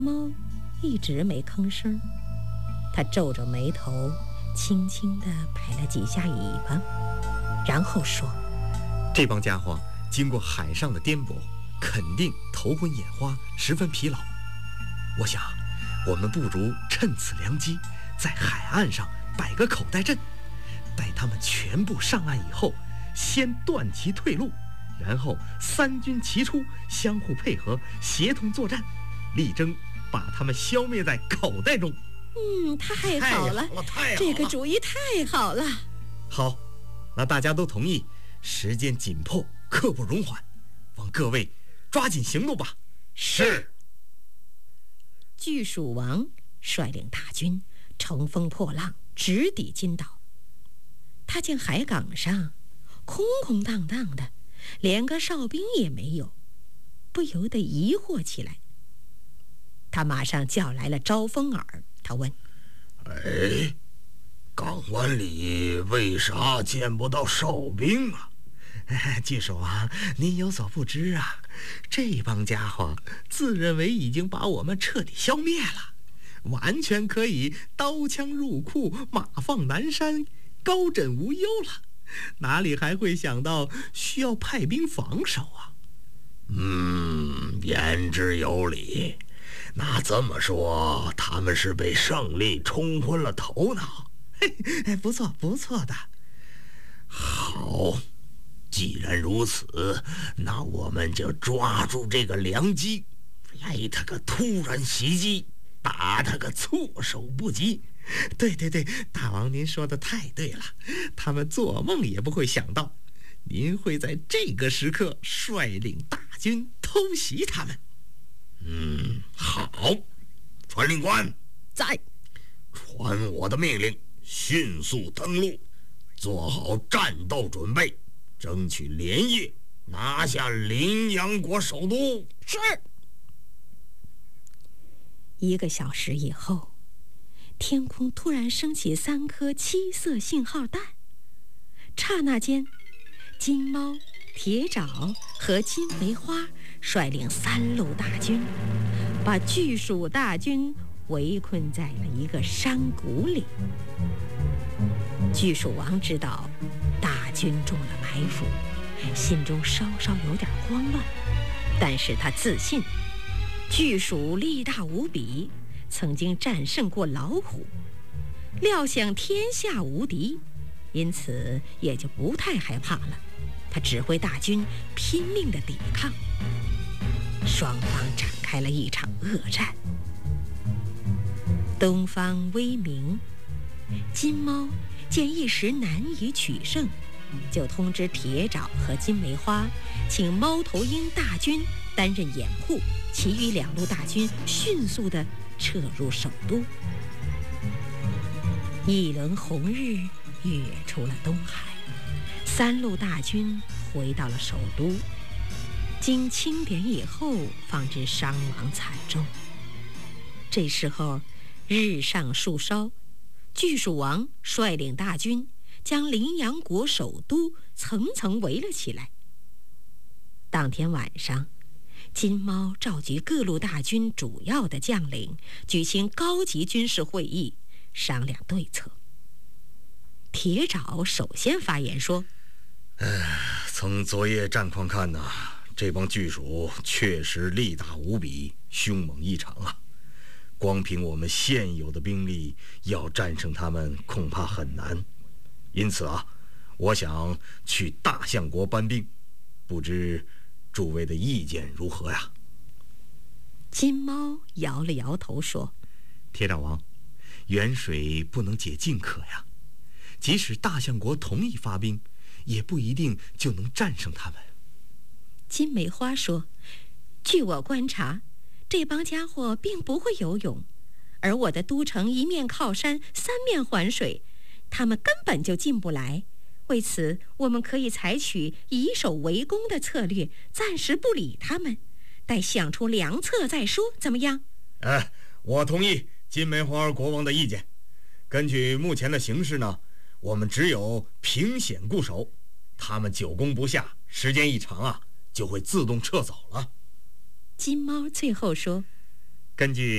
猫一直没吭声，他皱着眉头，轻轻地拍了几下尾巴，然后说：“ 这帮家伙经过海上的颠簸，肯定头昏眼花，十分疲劳。我想，我们不如趁此良机，在海岸上摆个口袋阵，待他们全部上岸以后，先断其退路，然后三军齐出，相互配合，协同作战，力争把他们消灭在口袋中。” 太好了，这个主意太好了。 好，那大家都同意，时间紧迫，刻不容缓，望各位抓紧行动吧。 是。 巨鼠王率领大军乘风破浪，直抵金岛。他见海港上空空荡荡的，连个哨兵也没有，不由得疑惑起来。他马上叫来了招风耳，他问：“ 港湾里为啥见不到哨兵啊？” 巨鼠王，您有所不知啊，这帮家伙自认为已经把我们彻底消灭了，完全可以刀枪入库，马放南山，高枕无忧了，哪里还会想到需要派兵防守啊？ 言之有理。那这么说，他们是被胜利冲昏了头脑。 不错不错的。 好，既然如此，那我们就抓住这个良机，来他个突然袭击，打他个措手不及。 对，大王您说的太对了，他们做梦也不会想到，您会在这个时刻率领大军偷袭他们。 好，传令官在， 传我的命令，迅速登陆，做好战斗准备，争取连夜拿下羚羊国首都。 是。1个小时以后，天空突然升起3颗7色信号弹，刹那间，金猫、铁爪和金梅花率领3路大军，把巨鼠大军围困在了一个山谷里。巨鼠王知道大军中了埋伏，心中稍稍有点慌乱，但是他自信巨鼠力大无比，曾经战胜过老虎，料想天下无敌，因此也就不太害怕了。他指挥大军拼命地抵抗，双方展开了一场恶战。东方微明，金猫见一时难以取胜，就通知铁爪和金梅花，请猫头鹰大军担任掩护，其余2路大军迅速地撤入首都。一轮红日跃出了东海，3路大军回到了首都，经清点以后，方知伤亡惨重。这时候日上树梢，巨鼠王率领大军将羚羊国首都层层围了起来。当天晚上，金猫召集各路大军主要的将领，举行高级军事会议，商量对策。铁爪首先发言说： 从昨夜战况看呐，这帮巨鼠确实力大无比，凶猛异常啊！光凭我们现有的兵力，要战胜他们恐怕很难。因此啊，我想去大象国搬兵，不知诸位的意见如何呀？ 金猫摇了摇头说： 铁爪王，远水不能解近渴呀，即使大象国同意发兵，也不一定就能战胜他们。 金梅花说：据我观察，这帮家伙并不会游泳，而我的都城一面靠山，3面环水，他们根本就进不来。为此，我们可以采取以守为攻的策略，暂时不理他们，待想出良策再说，怎么样？ 我同意金梅花国王的意见。根据目前的形势呢，我们只有凭险固守，他们久攻不下，时间一长啊，就会自动撤走了。 金猫最后说： 根据